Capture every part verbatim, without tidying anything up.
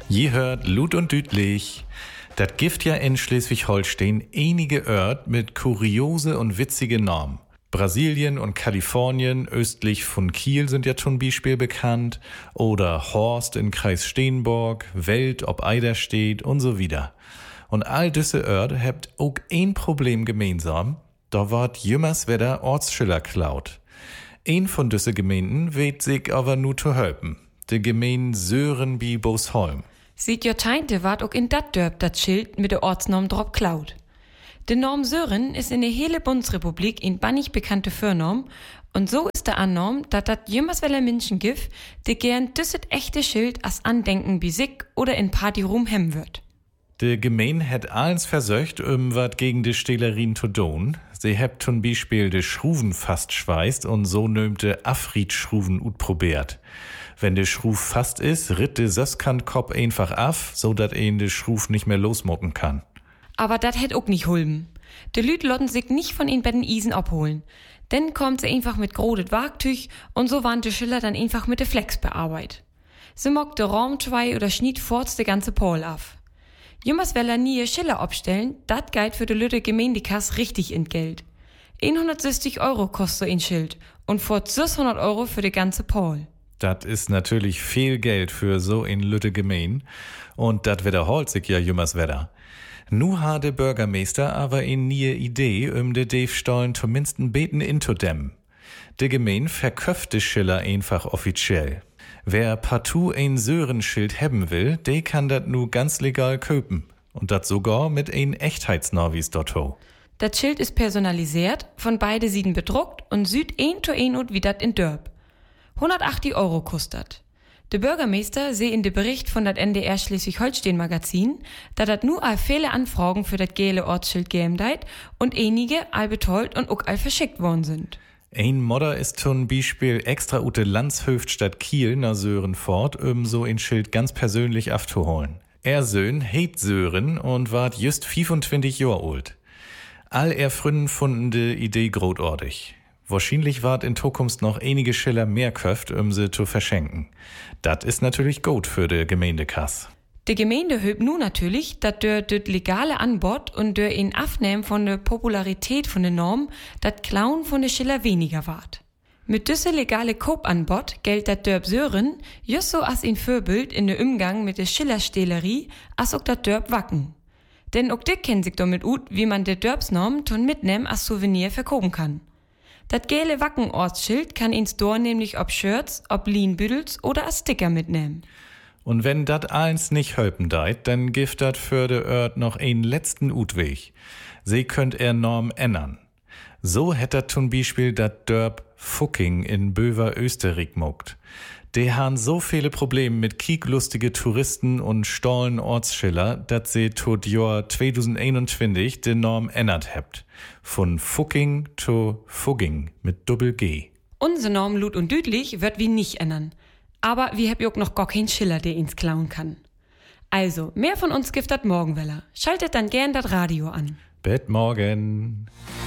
Je hört Lut und Dütlich. Dat gibt ja in Schleswig-Holstein einige Ört mit kuriose und witzige Normen. Brasilien und Kalifornien östlich von Kiel sind ja zum Beispiel bekannt. Oder Horst in Kreis Steenborg, Welt ob Eiderstedt und so wieder. Und all diese Ört habt auch ein Problem gemeinsam. Da ward jümmers wieder Ortsschiller klaut. Ein von düsse Gemeinden weht sich aber nur zu helpen. De Gemein Sören bi Bosholm. Sieht jo teinte ward auch in dat Dörp dat Schild mit der Ortsnorm drop klaut. De Norm Sören ist in der hele Bundesrepublik in bannig bekannte Förnorm und so ist der Annorm, dat dat jemals weller Menschen gif, de gern düsset echte Schild as Andenken bi sich oder in Partyrum hemmen wird. De Gemein het allens versöcht, um wat gegen de Stehlerin zu tun. Sie hebt zum Beispiel de Schruven fast schweißt und so nömte Afrit-Schruven utprobiert. Wenn de Schruf fast is, ritt de Söskantkopf einfach af, so dat een de Schruf nicht mehr losmucken kann. Aber dat hätt auch nicht hulben. De Lüt lotten sich nicht von in beiden Isen abholen. Denn kommt sie einfach mit grodet Wagtüch und so waren de Schiller dann einfach mit de Flex bearbeitet. Sie mock de Raum zwei oder schniet forts de ganze Pol af. Jemals weller nie Schiller abstellen, dat geit für de Lütte Gemeindekas richtig in Geld. hundertsechzig Euro kostet so ein Schild und fort sechshundert Euro für de ganze Pol. Dat ist natürlich viel Geld für so ein Lütte Gemein und dat wiederholt sich ja jümmers wieder. Nu ha de Bürgermeister aber in nie Idee, um de Diefstahlen zumindest ein beten intodämmen. De Gemein verköpft de Schiller einfach offiziell. Wer partout ein Sören-Schild hebben will, de kann dat nu ganz legal köpen. Und dat sogar mit ein Echtheitsnorvis dotto. Das Schild ist personalisiert, von beide Seiten bedruckt und süd ein to ein ut wie dat in Dörp. hundertachtzig Euro kostet. Der Bürgermeister seh in de Bericht von dat N D R Schleswig-Holstein-Magazin, da dat nu all viele Anfragen für dat gele Ortsschild gäm deit und einige all betollt und auch all verschickt worden sind. Ein Modder ist zum Beispiel extra ute Landshöft statt Kiel nach Sören fort, um so ein Schild ganz persönlich abzuholen. Er Söhn heit Sören und ward just fünfundzwanzig Jahr alt. All er Fründen funden de Idee grotortig. Wahrscheinlich ward in Zukunft noch einige Schiller mehr köft, um sie zu verschenken. Dat ist natürlich gut für de Gemeindekass. De Gemeinde höbt nu natürlich, dat der det legale Anbot und der in Afnehmen von der Popularität von der Norm, dat Klauen von der Schiller weniger ward. Mit düsse legale Kopanbot gelt dat Dörp Sören just so as in Vorbild in der Umgang mit der Schillerstehlerie as ook dat Dörp Wacken. Denn ook dick kennt sich damit ut, wie man der Dörpsnorm ton mitnehmen as Souvenir verkoben kann. Dat gele Wacken-Ortsschild kann ins Door nämlich ob Shirts, ob Lienbüdels oder as Sticker mitnehmen. Und wenn dat eins nicht helpen deit, dann gift dat für de Ört noch einen letzten Utweg. Sie könnt er Norm ändern. So hätt dat zum Beispiel dat Dörp Fucking in Böver Österreich muckt. De han so viele Probleme mit kieklustige Touristen und stollen Ortsschiller, dat se tot Jahr zweitausendeinundzwanzig de Norm ändert hebt. Von Fucking to Fugging mit Doppel-G. Unsere Norm Lut und Dütlich wird wie nicht ändern. Aber wir hab auch noch gar keinen Schiller, der ins klauen kann. Also, mehr von uns gibt dat Morgenweller. Schaltet dann gern dat Radio an. Bet morgen.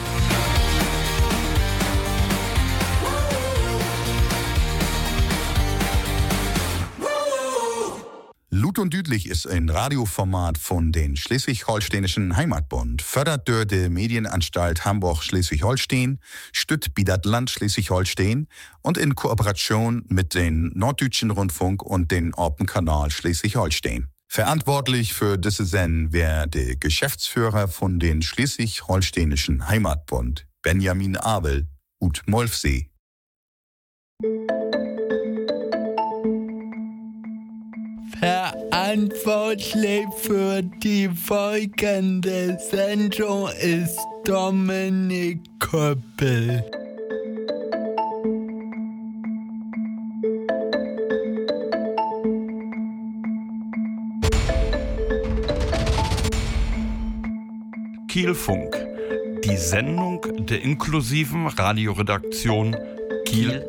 Lut und Dütlich ist ein Radioformat von den Schleswig-Holsteinischen Heimatbund, fördert durch die Medienanstalt Hamburg-Schleswig-Holstein, stützt bi dat Land Schleswig-Holstein und in Kooperation mit den Norddeutschen Rundfunk und den Orpen-Kanal Schleswig-Holstein. Verantwortlich für diese Sendung wäre der Geschäftsführer von den Schleswig-Holsteinischen Heimatbund, Benjamin Abel, ut Molfsee. Verantwortlich für die folgende Sendung ist Dominik Köppel. Kielfunk, die Sendung der inklusiven Radioredaktion Kiel